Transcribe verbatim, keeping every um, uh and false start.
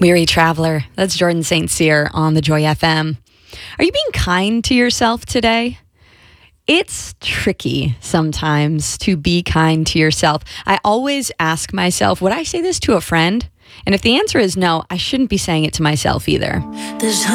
Weary Traveler. That's Jordan Saint Cyr on the Joy F M. Are you being kind to yourself today? It's tricky sometimes to be kind to yourself. I always ask myself, would I say this to a friend? And if the answer is no, I shouldn't be saying it to myself either. There's